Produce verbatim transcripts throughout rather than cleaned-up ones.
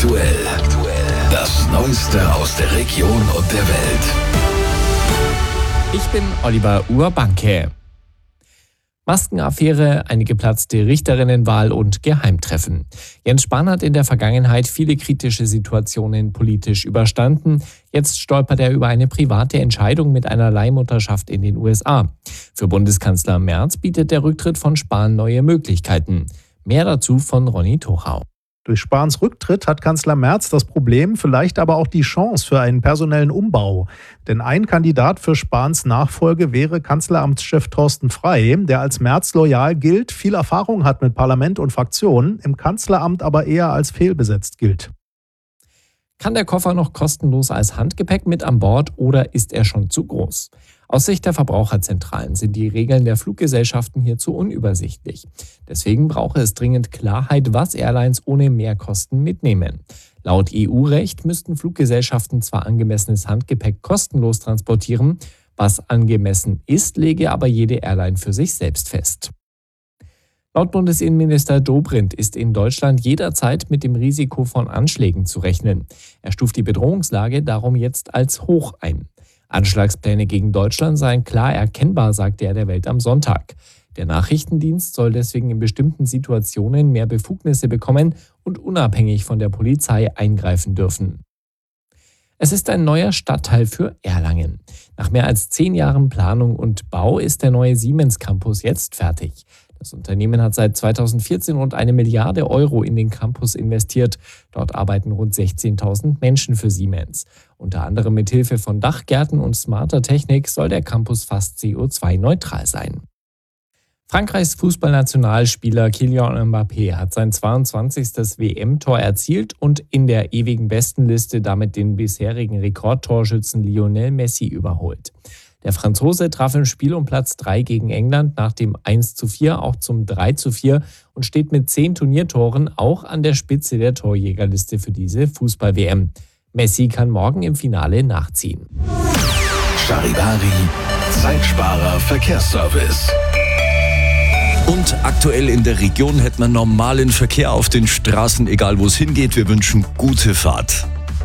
aktuell. Das Neueste aus der Region und der Welt. Ich bin Oliver Urbanke. Maskenaffäre, eine geplatzte Richterinnenwahl und Geheimtreffen. Jens Spahn hat in der Vergangenheit viele kritische Situationen politisch überstanden. Jetzt stolpert er über eine private Entscheidung mit einer Leihmutterschaft in den U S A. Für Bundeskanzler Merz bietet der Rücktritt von Spahn neue Möglichkeiten. Mehr dazu von Ronny Tuchau. Durch Spahns Rücktritt hat Kanzler Merz das Problem, vielleicht aber auch die Chance für einen personellen Umbau. Denn ein Kandidat für Spahns Nachfolge wäre Kanzleramtschef Thorsten Frey, der als Merz loyal gilt, viel Erfahrung hat mit Parlament und Fraktionen, im Kanzleramt aber eher als fehlbesetzt gilt. Kann der Koffer noch kostenlos als Handgepäck mit an Bord oder ist er schon zu groß? Aus Sicht der Verbraucherzentralen sind die Regeln der Fluggesellschaften hierzu unübersichtlich. Deswegen brauche es dringend Klarheit, was Airlines ohne Mehrkosten mitnehmen. Laut E U-Recht müssten Fluggesellschaften zwar angemessenes Handgepäck kostenlos transportieren, was angemessen ist, lege aber jede Airline für sich selbst fest. Laut Bundesinnenminister Dobrindt ist in Deutschland jederzeit mit dem Risiko von Anschlägen zu rechnen. Er stuft die Bedrohungslage darum jetzt als hoch ein. Anschlagspläne gegen Deutschland seien klar erkennbar, sagte er der Welt am Sonntag. Der Nachrichtendienst soll deswegen in bestimmten Situationen mehr Befugnisse bekommen und unabhängig von der Polizei eingreifen dürfen. Es ist ein neuer Stadtteil für Erlangen. Nach mehr als zehn Jahren Planung und Bau ist der neue Siemens Campus jetzt fertig. Das Unternehmen hat seit zweitausendvierzehn rund eine Milliarde Euro in den Campus investiert. Dort arbeiten rund sechzehntausend Menschen für Siemens. Unter anderem mit Hilfe von Dachgärten und smarter Technik soll der Campus fast C O zwei neutral sein. Frankreichs Fußballnationalspieler Kylian Mbappé hat sein zweiundzwanzigstes W M-Tor erzielt und in der ewigen Bestenliste damit den bisherigen Rekordtorschützen Lionel Messi überholt. Der Franzose traf im Spiel um Platz drei gegen England nach dem eins zu vier auch zum drei zu vier und steht mit zehn Turniertoren auch an der Spitze der Torjägerliste für diese Fußball-W M. Messi kann morgen im Finale nachziehen. Charivari, Zeitsparer Verkehrsservice. Und aktuell in der Region hätten wir normalen Verkehr auf den Straßen, egal wo es hingeht. Wir wünschen gute Fahrt.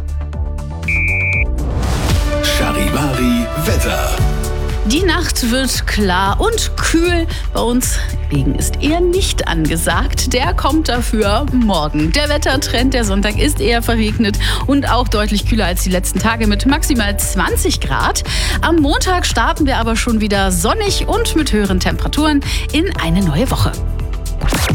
Charivari Wetter. Die Nacht wird klar und kühl. Bei uns Regen ist eher nicht angesagt. Der kommt dafür morgen. Der Wettertrend, der Sonntag ist eher verregnet und auch deutlich kühler als die letzten Tage mit maximal zwanzig Grad. Am Montag starten wir aber schon wieder sonnig und mit höheren Temperaturen in eine neue Woche.